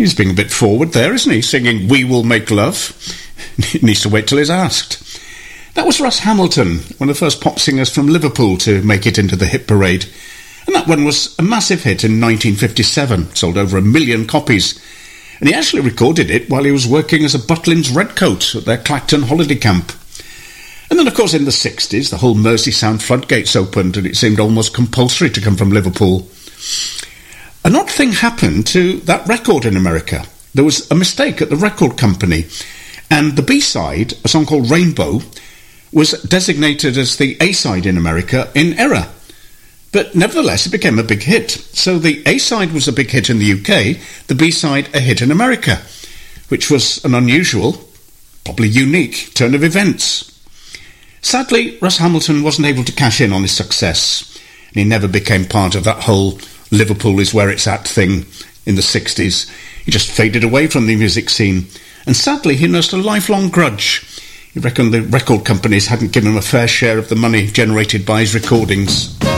He's being a bit forward there, isn't he? Singing We Will Make Love. Needs to wait till he's asked. That was Russ Hamilton, one of the first pop singers from Liverpool to make it into the hit parade. And that one was a massive hit in 1957, sold over 1 million copies. And he actually recorded it while he was working as a Butlins redcoat at their Clacton holiday camp. And then, of course, in the 60s, the whole Merseysound floodgates opened and it seemed almost compulsory to come from Liverpool. An odd thing happened to that record in America. There was a mistake at the record company, and the B-side, a song called Rainbow, was designated as the A-side in America in error. But nevertheless, it became a big hit. So the A-side was a big hit in the UK, the B-side a hit in America, which was an unusual, probably unique turn of events. Sadly, Russ Hamilton wasn't able to cash in on his success, and he never became part of that whole Liverpool is where it's at thing in the 60s. He just faded away from the music scene, and sadly he nursed a lifelong grudge. He reckoned the record companies hadn't given him a fair share of the money generated by his recordings.